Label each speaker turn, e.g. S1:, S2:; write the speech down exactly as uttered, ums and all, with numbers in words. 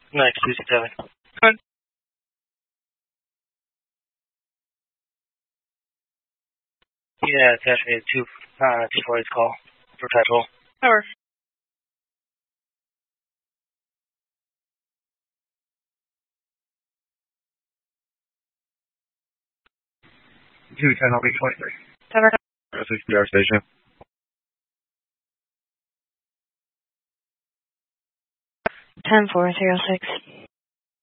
S1: Next, two six seven.
S2: Good.
S1: Yeah, it's actually a two, uh, two forty call for patrol.
S2: Over.
S3: two ten, I'll be twenty-three.
S2: Cover.
S3: six B R station.
S2: ten four zero six.